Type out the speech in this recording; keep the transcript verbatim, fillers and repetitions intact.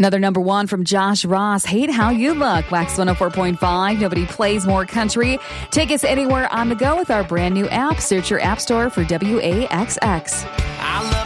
Another number one from Josh Ross. Hate How You Look. Wax one oh four point five. Nobody plays more country. Take us anywhere on the go with our brand new app. Search your app store for W A X X.